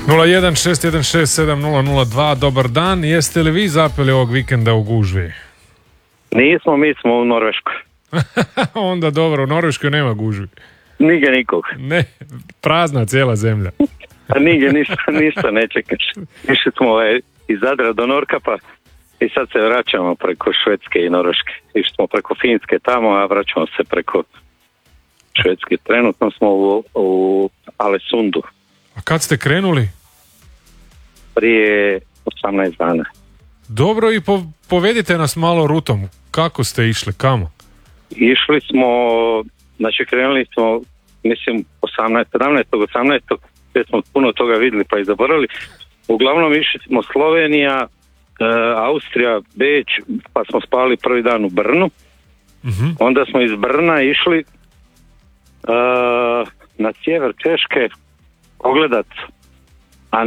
016167002. Dobar dan, jeste li vi zapeli ovog vikenda u gužvi? Nismo, mi smo u Norveškoj. Onda dobro, u Norveškoj nema gužvi. Nigdje nikog. Ne, prazna cijela zemlja. A nigdje ništa ne čekaš. Išli smo iz Zadra do Norkapa i sad se vraćamo preko Švedske i Norveške. Išli smo preko Finske tamo, a vraćamo se preko Švedske. Trenutno smo u Alesundu. A kad ste krenuli? Prije 18 dana. Dobro, i povedite nas malo rutom. Kako ste išli, kamo? Išli smo, znači krenuli smo, mislim 18. gdje smo puno toga vidjeli pa i zaboravili. Uglavnom išli smo Slovenija, Austrija, Beč, pa smo spali prvi dan u Brnu. Uh-huh. Onda smo iz Brna išli na sjever Češke pogledat, a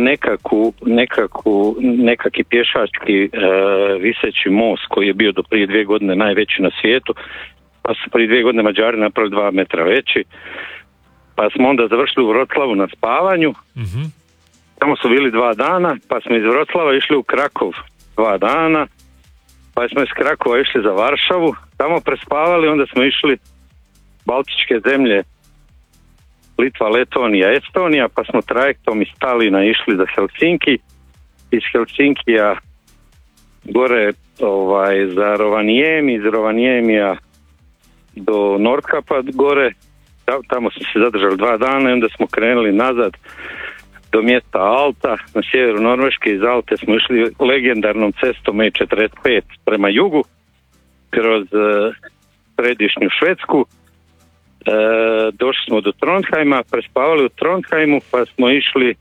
nekakvi pješački viseći most koji je bio do prije 2 godine najveći na svijetu, pa su prije 2 godine Mađari napravili 2 metra veći, pa smo onda završili u Vroclavu na spavanju. Uh-huh. Tamo su bili 2 dana, pa smo iz Vroclava išli u Krakov 2 dana, pa smo iz Krakova išli za Varšavu, tamo prespavali, onda smo išli Baltičke zemlje, Litva, Letonija, Estonija, pa smo trajektom iz Talina išli za Helsinki, iz Helsinkija gore za Rovaniem, iz Rovanijemija do Nordkapa gore, tamo smo se zadržali 2 dana i onda smo krenuli nazad do mjesta Alta, na sjeveru Norveške. Iz Alte smo išli legendarnom cestom E45 prema jugu, kroz središnju Švedsku. Došli smo do Trondheima, prespavali u Trondheimu, pa smo išli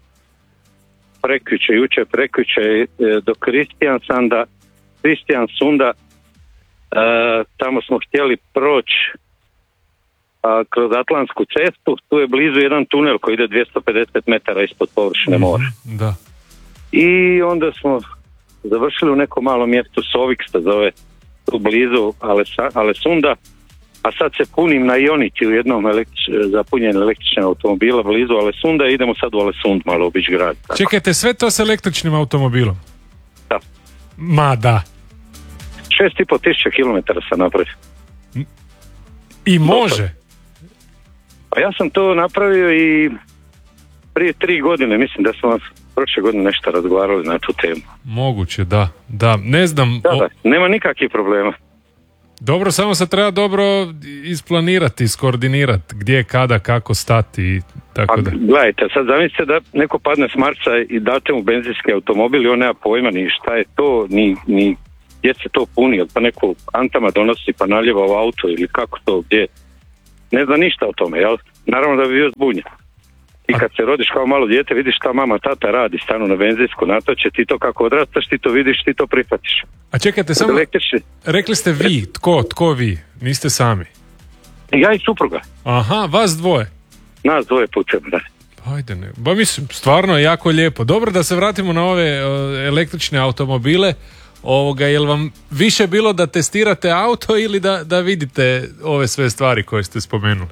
jučer prekjuče do Kristiansunda. Tamo smo htjeli proći kroz Atlantsku cestu, tu je blizu jedan tunel koji ide 250 metara ispod površine mora. Da. I onda smo završili u nekom malom mjestu Sovik se zove, tu blizu Alesunda, a sad se punim na Ionici u jednom zapunjen električnim automobila blizu Alesunda i idemo sad u Alesund malo obići grad. Tako. Čekajte, sve to s električnim automobilom? Da. Ma da. 6.500 kilometara sam napravio. I može? Pa ja sam to napravio i prije 3 godine, mislim da smo prošle godine nešto razgovarali na tu temu. Moguće, da. Ne znam. Da, nema nikakvih problema. Dobro, samo se treba dobro isplanirati, iskoordinirati gdje, kada, kako stati i tako da. Gledajte, sad zamislite da neko padne s Marsa i date mu benzinski automobil i on nema pojma ni šta je to, ni gdje se to puni, pa neko antama donosi pa naljeva u auto ili kako to, gdje. Ne zna ništa o tome, jel? Naravno da bi bio zbunjen. I kad se rodiš kao malo dijete, vidiš šta mama, tata radi, stanu na benzinsku natoče, ti to kako odrastaš, ti to vidiš, ti to prihvatiš. A čekajte, samo rekli ste vi, tko vi? Niste sami? Ja i supruga. Aha, vas dvoje? Nas dvoje putem, da. Ajde, ne. Ba mislim, stvarno je jako lijepo. Dobro, da se vratimo na ove električne automobile. Jel vam više bilo da testirate auto ili da vidite ove sve stvari koje ste spomenuli?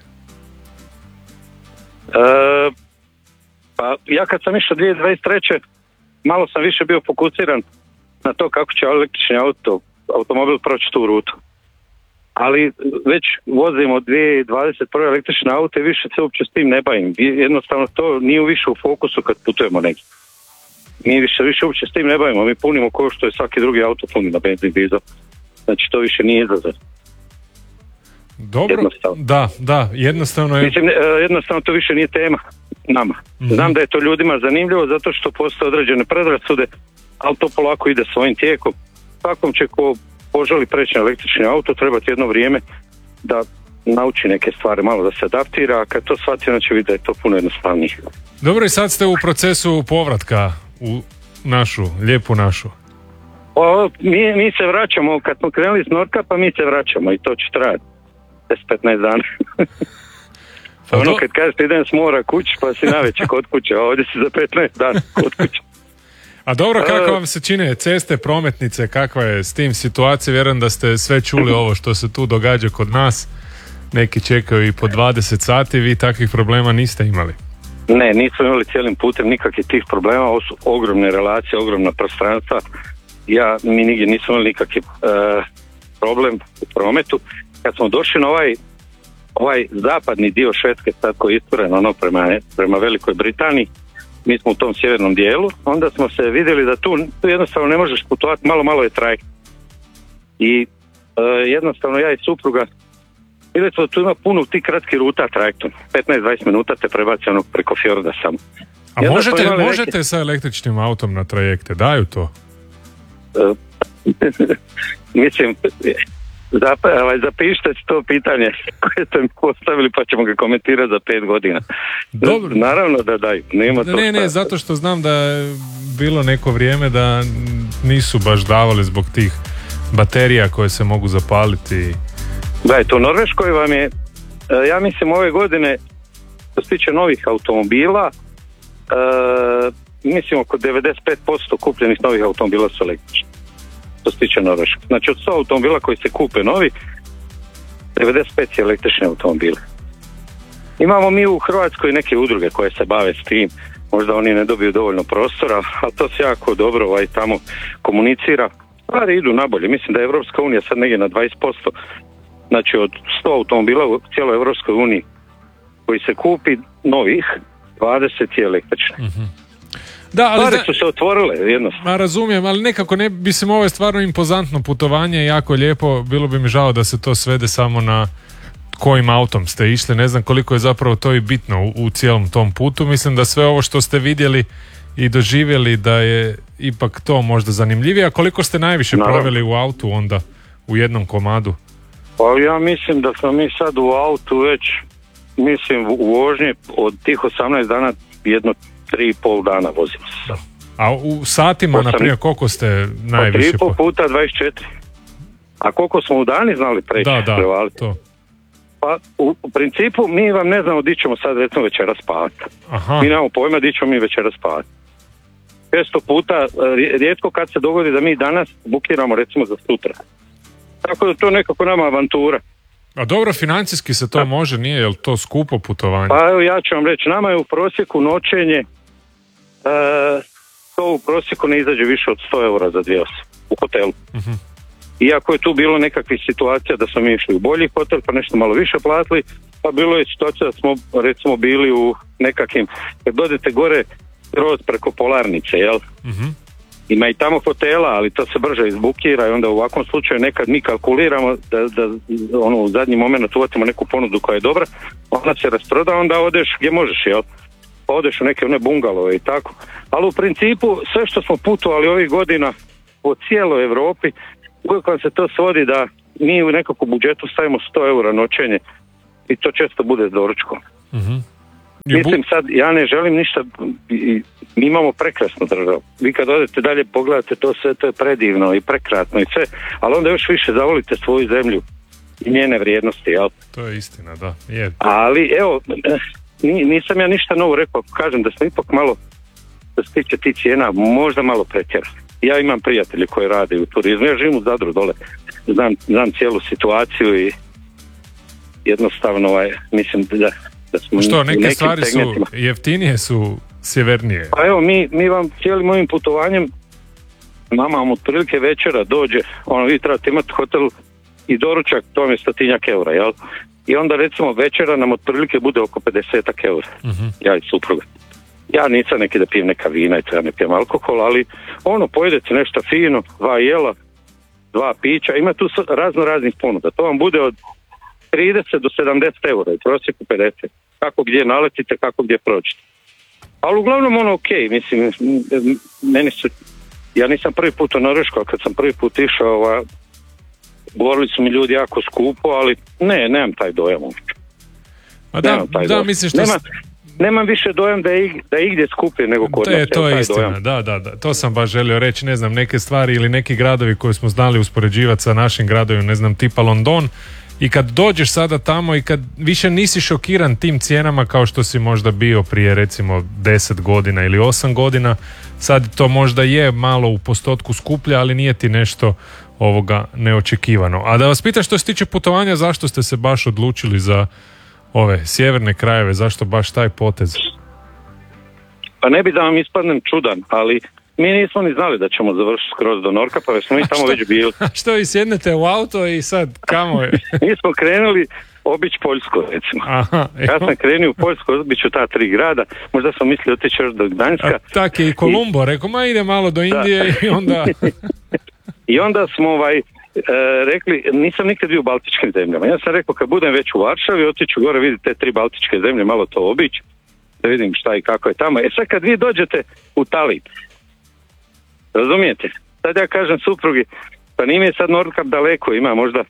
Pa ja kad sam išao 2023. malo sam više bio fokusiran na to kako će električni automobil proći tu rutu. Ali već vozimo 2021. električne aute i više se uopće s tim ne bavim. Jednostavno to nije više u fokusu kad putujemo negdje. Mi više uopće s tim ne bavimo. Mi punimo kao što je svaki drugi auto puni na benzin dizel. Znači to više nije izazov. Dobro, jednostavno. Da, jednostavno je... Mislim, jednostavno to više nije tema nama. Mm-hmm. Znam da je to ljudima zanimljivo zato što postoje određene predrasude, ali to polako ide svojim tijekom. Svakom će ko poželi preći na električni auto trebati jedno vrijeme da nauči neke stvari, malo da se adaptira, a kad to shvati onda će vidjeti da je to puno jednostavnije. Dobro, i sad ste u procesu povratka u našu, lijepu našu. Mi se vraćamo, kad smo krenuli s Norka, pa mi se vraćamo i to će trajati 10-15 dana. Pa kad kažete idem s mora kući, pa si navečer kod kuće, a ovdje si za 15 dana kod kuće. A dobro, kako vam se čine ceste, prometnice, kakva je s tim situacija? Vjerujem da ste sve čuli ovo što se tu događa kod nas. Neki čekaju i po 20 sati, vi takvih problema niste imali. Ne, nismo imali cijelim putem nikakvih tih problema, ovo su ogromne relacije, ogromna prostranstva. Mi nigdje nismo imali nikakvi problem u prometu. Kad smo došli na ovaj zapadni dio Švedske, sad koji je isturen prema Velikoj Britaniji, mi smo u tom sjevernom dijelu, onda smo se vidjeli da tu jednostavno ne možeš putovati, malo je trajekt. I jednostavno ja i supruga vidjeli smo da tu ima puno tih kratkih ruta trajektom. 15-20 minuta te prebaci preko fjorda samo. A možete sa električnim autom na trajekte? Daju to? Mislim, zapišite to pitanje koje ste mi postavili pa ćemo ga komentirati za 5 godina. Dobro. Naravno da daju. Ne, zato što znam da je bilo neko vrijeme da nisu baš davali zbog tih baterija koje se mogu zapaliti. Gledajte, u Norveškoj vam je, ja mislim ove godine, što se tiče novih automobila, mislim oko 95% kupljenih novih automobila su električni. Što se tiče Norveške. Znači od 100 automobila koji se kupe novi, 95 je električni automobili. Imamo mi u Hrvatskoj neke udruge koje se bave s tim, možda oni ne dobiju dovoljno prostora, a to se jako dobro tamo komunicira. Stvari idu nabolje, mislim da je Evropska unija sad negdje na 20%, znači od 100 automobila u cijeloj Evropskoj uniji koji se kupi novih, 20 je električni. Mm-hmm. Da, ali stvari su se otvorile jednostavno. Razumijem, ali nekako ne, mislim, ovo je stvarno impozantno putovanje, jako lijepo, bilo bi mi žao da se to svede samo na kojim autom ste išli, ne znam koliko je zapravo to i bitno u cijelom tom putu. Mislim da sve ovo što ste vidjeli i doživjeli da je ipak to možda zanimljivije. A koliko ste najviše proveli u autu onda u jednom komadu? Pa ja mislim da smo mi sad u autu već, mislim u vožnji od tih 18 dana jedno 3,5 dana vozimo se sad. A u satima, naprimjer, koliko ste najviše? 3,5 puta 24. A koliko smo u dani znali preći? Da, to. Pa u principu mi vam ne znamo di ćemo sad recimo večera spavati. Mi nemamo pojma di ćemo mi večera spavati. Često puta, rijetko kad se dogodi da mi danas bukiramo recimo za sutra. Tako da to nekako nama avantura. A dobro, financijski se to može, nije, je li to skupo putovanje? Pa evo ja ću vam reći, nama je u prosjeku noćenje, to u prosjeku ne izađe više od 100 eura za 2 osobe u hotelu. Uh-huh. Iako je tu bilo nekakvih situacija da smo mi išli u bolji hotel pa nešto malo više platili, pa bilo je situacija da smo recimo bili u nekakvim, kad dođete gore kroz preko Polarnice, jel? Uh-huh. Ima i tamo hotela, ali to se brže izbukira i onda u ovakvom slučaju nekad mi kalkuliramo da u zadnji moment uvatimo neku ponudu koja je dobra, ona se rasproda, onda odeš gdje možeš, jel? Pa odeš u neke one bungalove i tako. Ali u principu sve što smo putovali ovih godina po cijeloj Europi, uvijek vam se to svodi da mi u nekakvom budžetu stavimo 100 eura noćenje i to često bude s doručkom. Mm-hmm. Mislim sad, ja ne želim ništa, mi imamo prekrasnu državu. Vi kad odete dalje pogledate to sve, to je predivno i prekrasno i sve, ali onda još više zavolite svoju zemlju i njene vrijednosti, jel? To je istina, da. Je. Ali evo, nisam ja ništa novo rekao, kažem da sam ipak malo, da se tiče ti cijena, možda malo pretjerano. Ja imam prijatelje koji rade u turizmu, ja živim u Zadru dole, znam cijelu situaciju i jednostavno mislim da smo što, neke stvari segmentima su jeftinije, su sjevernije. Pa evo, mi vam cijelim ovim putovanjem nama vam otprilike večera dođe, vi trebate imati hotel i doručak, to vam je 100 eura, jel? I onda recimo večera nam otprilike bude oko 50 eura, uh-huh. Ja i supruga. Ja nisam neki da pijem neka vina i to ja ne pijem alkohol, ali pojedete nešto fino, 2 jela, 2 pića, ima tu razno raznih ponuda, to vam bude od 30 do 70 eura i prosjeku 50. Kako gdje naletite, kako gdje prođete. Ali uglavnom ok, mislim, ja nisam prvi put u Norvešku, a kad sam prvi put išao, govorili su mi ljudi jako skupo, ali nemam taj dojam uopće. Da, mislim što... Nemam više dojam da je igdje skuplje nego kod nas. To je istina, da. To sam baš želio reći, ne znam, neke stvari ili neki gradovi koje smo znali uspoređivati sa našim gradovima, ne znam, tipa London, i kad dođeš sada tamo i kad više nisi šokiran tim cijenama kao što si možda bio prije recimo 10 godina ili 8 godina, sad to možda je malo u postotku skuplje, ali nije ti nešto neočekivano. A da vas pitam što se tiče putovanja, zašto ste se baš odlučili za ove sjeverne krajeve, zašto baš taj potez? Pa ne bi da vam ispadnem čudan, ali mi nismo ni znali da ćemo završiti skroz do Norka, pa smo mi tamo već bili. A što vi sjednete u auto i sad kamo je? Mi smo krenuli obići Poljsku, recimo. Aha, ja sam krenio u Poljsku, obiću ta 3 grada, možda sam mislio otići još do Gdańska. Tak je i Kolumbo, rekao, ma ide malo do Indije i onda... I onda smo rekli, nisam nikad bio u Baltičkim zemljama. Ja sam rekao, kad budem već u Varšavi, otiću gore vidjeti te 3 Baltičke zemlje, malo to obići, da vidim šta i kako je tamo. Sad kad vi dođete u Tallinn, razumijete? Sad ja kažem suprugi, pa nije mi sad Nordkap daleko, ima možda,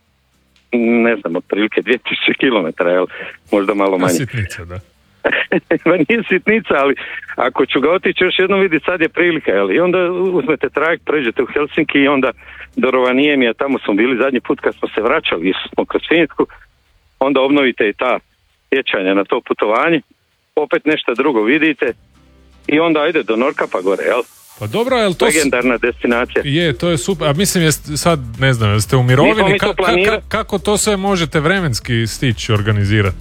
ne znam, otprilike 2000 km, jel? Možda malo manje. Sitnica, da. Ma nije sitnica, ali ako ću ga otići još jednom vidjeti, sad je prilika, jel? I onda uzmete trajekt, pređete u Helsinki i onda do Rovaniemija, tamo smo bili zadnji put kad smo se vraćali, smo kroz Finsku, onda obnovite i ta sjećanja na to putovanje, opet nešto drugo vidite i onda ide do Nordkapa gore, jel? Pa dobro, je li to... Legendarna destinacija. Je, to je super. A mislim, sad, ne znam, jeste u mirovini, kako to sve možete vremenski stići, organizirati?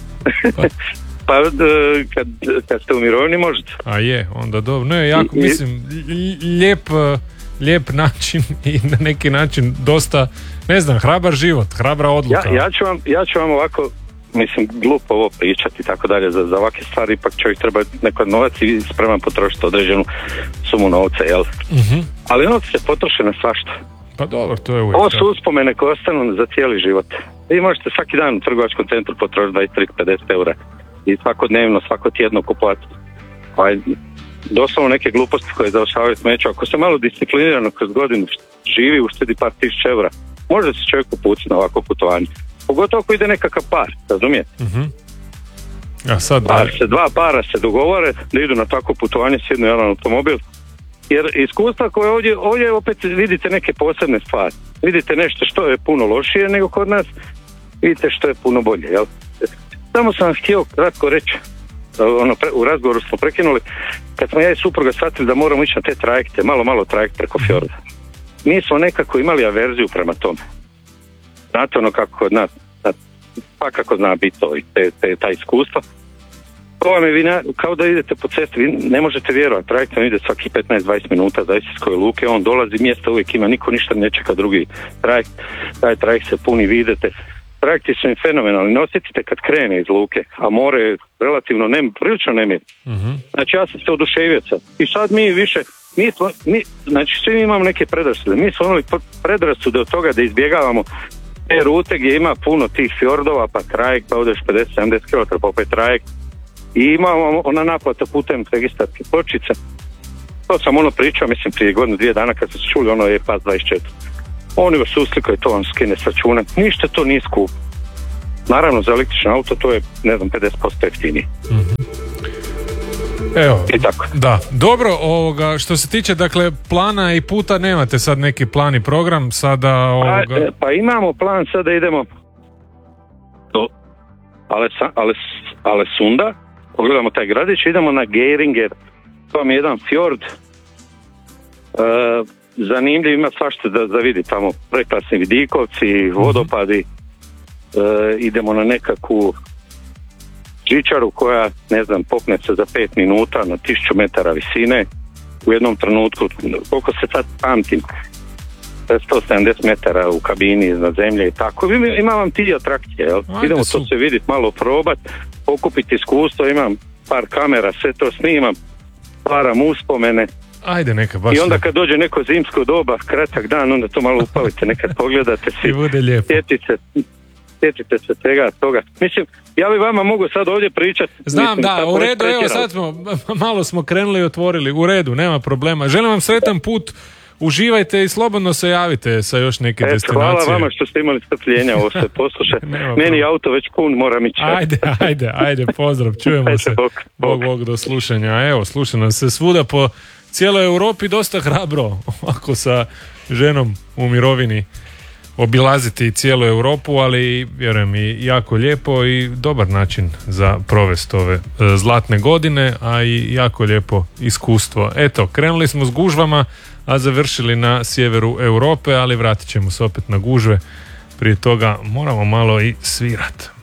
Pa kad ste u mirovini možete. A je, onda dobro. Ne, jako, mislim, lijep način i na neki način dosta, ne znam, hrabar život, hrabra odluka. Ja ću vam ovako, mislim, glupo ovo pričati i tako dalje, za ovakve stvari ipak čovjek treba neko novac i spreman potrošiti određenu sumu novca, jel? Uh-huh. Ali novci se potroše na svašta. Pa dobro, to je uvijek. Ovo su uspomene koje ostanu za cijeli život. Vi možete svaki dan u trgovačkom centru potrošiti 20-50 eura i svakodnevno, svakotjedno kupovati doslovno neke gluposti koje završavaju smeću. Ako se malo disciplinirano kroz godinu živi, uštedi par tisuća eura, može se čovjek uputiti na ovako putovanje. Pogotovo ako ide nekakav par, razumijete? Uh-huh. A sad dva para se dogovore da idu na takvo putovanje, sjednu jedan automobil, jer iskustva koje ovdje opet vidite neke posebne stvari. Vidite nešto što je puno lošije nego kod nas, vidite što je puno bolje, jel? Samo sam htio kratko reći, u razgovoru smo prekinuli, kad smo ja i supruga shvatili da moramo ići na te trajekte, malo trajekt preko fjorda. Mi smo nekako imali averziju prema tome. Znate ono kako kod nas, pa kako zna biti to i ta iskustva. To vam je kao da idete po cesti, vi ne možete vjerovati, trajekt ide svaki 15-20 minuta, zavisi s koje luke, on dolazi, mjesta uvijek ima, niko ništa ne čeka drugi trajekt, taj trajekt se puni, vi idete. Trajekti su im fenomenalni, ne osjetite kad krene iz luke, a more je relativno prilično nemir. Uh-huh. Znači ja sam se oduševio sad. I sad mi više, znači svi imamo neke predrasude, mi smo imali predrasude od toga da izbjegavamo te rute gdje ima puno tih fjordova, pa trajekt, pa odeš 50-70 km, pa opet trajekt. I imamo ona naplata putem registarske pločice. To sam pričao, mislim, prije godinu, 2 dana kad ste čuli ono je pas 24. Oni vas uslikaju, to vam skine s računa. Ništa to nije skupo. Naravno, za električno auto to je, ne znam, 50% jeftinije. Mm-hmm. Evo, i tako. Da, dobro, što se tiče, dakle, plana i puta, nemate sad neki plan i program, sada Pa imamo plan, sada idemo do Alesunda, pogledamo taj gradić, idemo na Geiringer, to vam je jedan fjord, zanimljiv, ima svašta za vidi tamo, prekrasni vidikovci, vodopadi, idemo na nekakvu žičaru koja, ne znam, popne se za 5 minuta na 1000 metara visine, u jednom trenutku, koliko se sad pamtim, 170 metara u kabini iznad zemlje i tako. Imam vam ti atrakcije, jel? Idemo to se vidjeti, malo probat, pokupiti iskustvo, imam par kamera, sve to snimam, param uspomene. Ajde, neka baš. I onda kad dođe neko zimsko doba, kratak dan, onda to malo upalite, nekad pogledate si. I bude lijepo. Sjetite se svega toga. Mislim, ja bi vama mogu sad ovdje pričati. Znam, da, u redu, evo sad malo smo krenuli i otvorili, u redu, nema problema. Želim vam sretan put, uživajte i slobodno se javite sa još neke destinacije. Hvala vama što ste imali strpljenja, ovo se posluša. Meni je auto već pun, moram ići. Ajde, pozdrav, čujemo se. Bog, do slušanja. Evo, sluša nas se svuda po cijeloj Europi, dosta hrabro, ovako sa ženom u mirovini obilaziti cijelu Europu, ali vjerujem i jako lijepo i dobar način za provest ove zlatne godine, a i jako lijepo iskustvo. Eto, krenuli smo s gužvama, a završili na sjeveru Europe, ali vratit ćemo se opet na gužve. Prije toga moramo malo i svirat.